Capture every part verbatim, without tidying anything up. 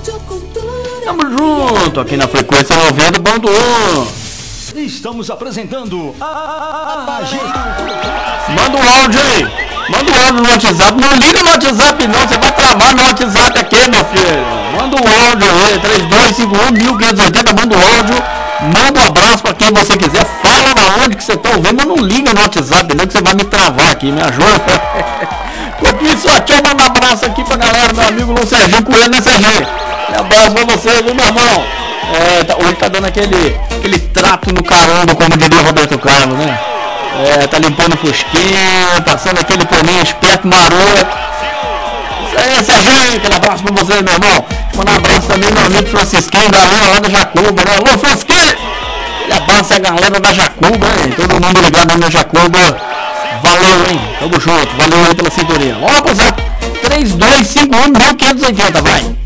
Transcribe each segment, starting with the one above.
Tamo junto aqui na frequência noventa ponto um. Estamos apresentando a Manda um áudio aí. Manda um áudio no WhatsApp. Não liga no WhatsApp não. Você vai travar no WhatsApp aqui, meu filho. Manda um áudio aí. três dois cinco um, um quinhentos e oitenta. Manda um áudio. Manda um abraço pra quem você quiser. Fala na onde que você tá ouvindo. Mas não liga no WhatsApp não, que você vai me travar aqui. Me ajuda. Copia sua tia. Manda um abraço aqui pra galera. Meu amigo Luiz Serginho Coelho, né, Serginho? Um abraço pra você, viu, meu irmão? É, tá, hoje tá dando aquele, aquele trato no caramba, como diria o Roberto Carlos, né? É, tá limpando o fusquinha, passando aquele paninho esperto, maroto. Isso aí, Serginho, aquele abraço pra você, meu irmão. Mandar um abraço também meu amigo Francisquinho, galera lá da Jacuba, né? Alô, Francisquinho! Aquele abraço a galera da Jacuba, hein? Todo mundo ligado aí na Jacuba. Valeu, hein? Tamo junto, valeu aí pela sintonia. Vamos lá pro zap. três dois cinco um, um quinhentos e oitenta, vai!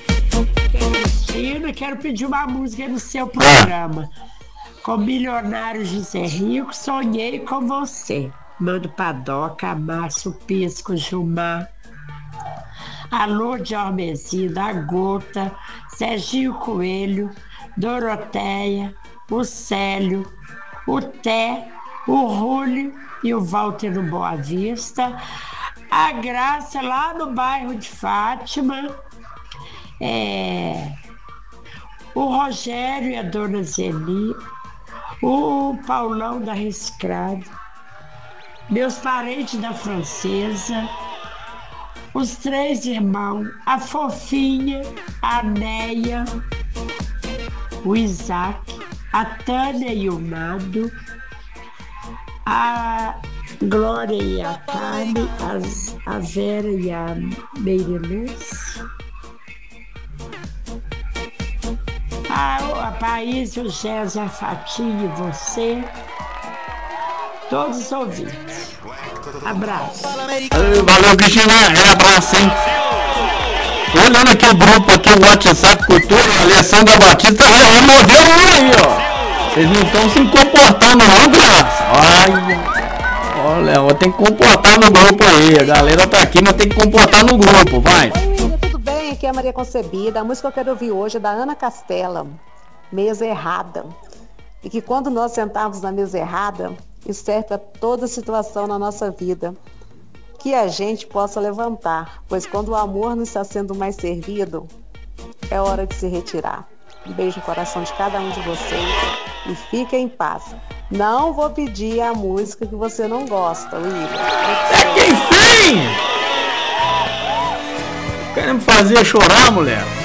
Quero pedir uma música no seu programa. Com o milionário José Rico, sonhei com você. Mando Padoca, Márcio Pisco, Gilmar, Alô de Almezida, a Gota, Serginho Coelho, Doroteia, o Célio, o Té, o Rúlio e o Walter no Boa Vista, a Graça lá no bairro de Fátima, é... o Rogério e a dona Zeni, o Paulão da Riscrado, meus parentes da Francesa, os três irmãos, a Fofinha, a Neia, o Isaac, a Tânia e o Nado, a Glória e a Tânia, a Vera e a Meireluz, a, a País, o Gésio, a Fatinha e você, todos os ouvintes. Abraço. Valeu, Cristina. É abraço, hein? Olhando aqui o grupo, aqui o WhatsApp, Cultura, Alessandra Batista, removeu um aí, ó. Vocês não estão se comportando não, graça. Ai, olha, vou ter que comportar no grupo aí. A galera tá aqui, mas tem que comportar no grupo, vai. Aqui é a Maria Concebida. A música que eu quero ouvir hoje é da Ana Castela, Mesa Errada. E que quando nós sentarmos na mesa errada, isso serve para toda situação na nossa vida. Que a gente possa levantar, pois quando o amor não está sendo mais servido, é hora de se retirar. Um beijo no coração de cada um de vocês e fique em paz. Não vou pedir a música que você não gosta, William. É que enfim! Querendo me fazer chorar, mulher?